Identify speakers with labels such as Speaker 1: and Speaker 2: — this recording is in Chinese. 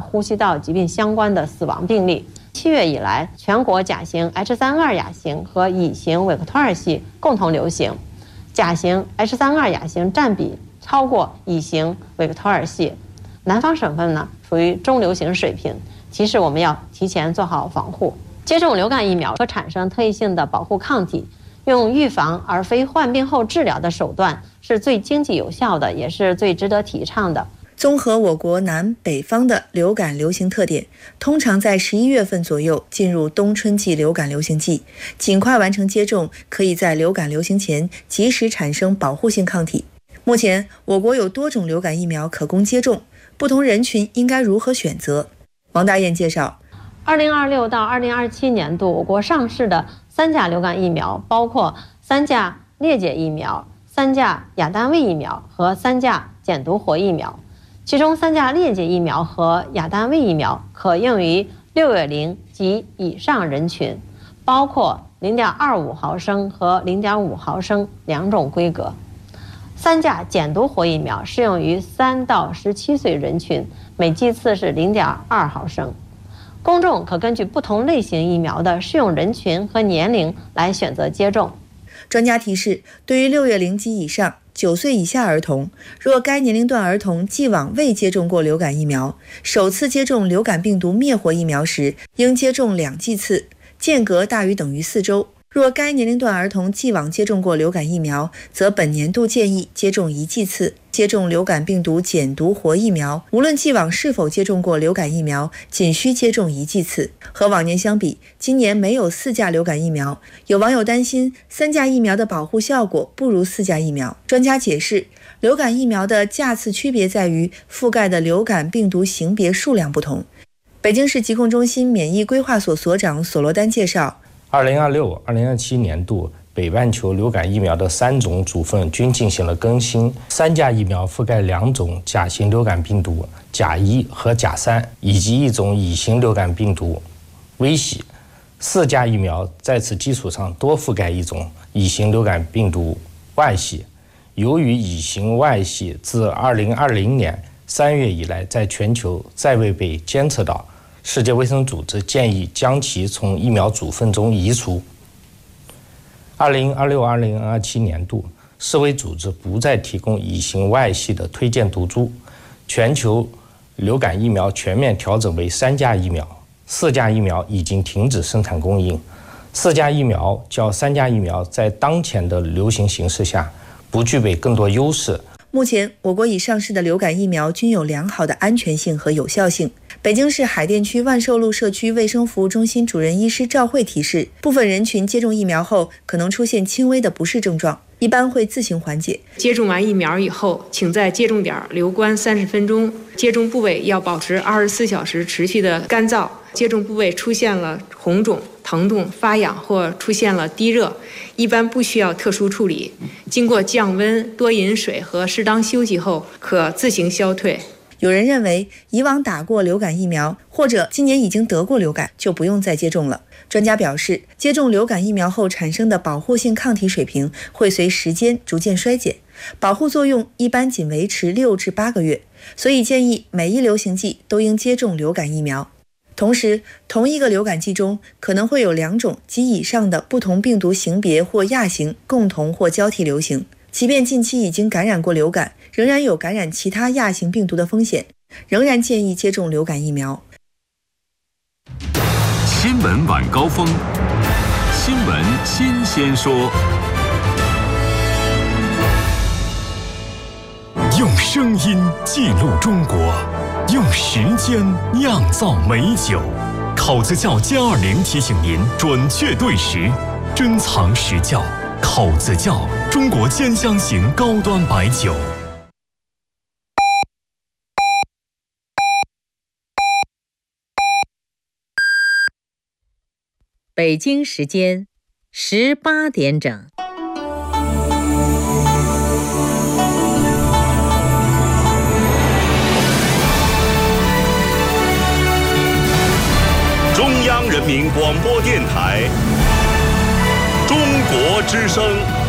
Speaker 1: 呼吸道疾病相关的死亡病例。7月以来，全国甲型 H3.2 亚型和乙型韦克托尔系共同流行，甲型 H3.2 亚型占比超过乙型韦克托尔系。南方省份呢属于中流行水平，其实我们要提前做好防护。接种流感疫苗可产生特异性的保护抗体，用预防而非患病后治疗的手段是最经济有效的，也是最值得提倡的。
Speaker 2: 综合我国南北方的流感流行特点，通常在11月份左右进入冬春季流感流行季，尽快完成接种，可以在流感流行前及时产生保护性抗体。目前，我国有多种流感疫苗可供接种，不同人群应该如何选择？王大雁介绍
Speaker 1: ，2026到2027年度我国上市的3价流感疫苗包括3价裂解疫苗、3价亚单位疫苗和3价减毒活疫苗。其中3价裂解疫苗和亚单位疫苗可用于6月龄及以上人群，包括0.25毫升和0.5毫升两种规格。3价减毒活疫苗适用于3到17岁人群，每剂次是0.2毫升。公众可根据不同类型疫苗的适用人群和年龄来选择接种。
Speaker 2: 专家提示，对于6月龄及以上9岁以下儿童，若该年龄段儿童既往未接种过流感疫苗，首次接种流感病毒灭活疫苗时，应接种2剂次，间隔大于等于4周。若该年龄段儿童既往接种过流感疫苗，则本年度建议接种1剂次。接种流感病毒减毒活疫苗，无论既往是否接种过流感疫苗，仅需接种1剂次。和往年相比，今年没有4价流感疫苗，有网友担心3价疫苗的保护效果不如4价疫苗。专家解释，流感疫苗的价次区别在于覆盖的流感病毒型别数量不同。北京市疾控中心免疫规划所所长索罗丹介绍
Speaker 3: ，2026-2027年度北半球流感疫苗的3种组分均进行了更新。3价疫苗覆盖2种甲型流感病毒甲1和甲3，以及1种乙型流感病毒V系。4价疫苗在此基础上多覆盖1种乙型流感病毒 Y 系。由于乙型 Y 系自2020年3月以来在全球再未被监测到，世界卫生组织建议将其从疫苗组分中移除。2026-2027年度，世卫组织不再提供乙型 Y 系的推荐毒株，全球流感疫苗全面调整为3价疫苗，4价疫苗已经停止生产供应。4价疫苗较3价疫苗在当前的流行形势下不具备更多优势。
Speaker 2: 目前，我国已上市的流感疫苗均有良好的安全性和有效性。北京市海淀区万寿路社区卫生服务中心主任医师赵慧提示，部分人群接种疫苗后可能出现轻微的不适症状，一般会自行缓解。
Speaker 4: 接种完疫苗以后，请在接种点留观30分钟，接种部位要保持24小时持续的干燥。接种部位出现了红肿、疼痛、发痒或出现了低热，一般不需要特殊处理。经过降温、多饮水和适当休息后，可自行消退。
Speaker 2: 有人认为，以往打过流感疫苗或者今年已经得过流感，就不用再接种了。专家表示，接种流感疫苗后产生的保护性抗体水平会随时间逐渐衰减，保护作用一般仅维持6至8个月，所以建议每一流行季都应接种流感疫苗。同时，同一个流感季中可能会有2种及以上的不同病毒型别或亚型共同或交替流行。即便近期已经感染过流感，仍然有感染其他亚型病毒的风险，仍然建议接种流感疫苗。
Speaker 5: 新闻晚高峰，新闻新鲜说，用声音记录中国，用时间酿造美酒。考子窖+20提醒您准确对时，珍藏实窖。口子窖，中国兼香型高端白酒。
Speaker 6: 北京时间18点整。
Speaker 7: 中央人民广播电台。中国之声。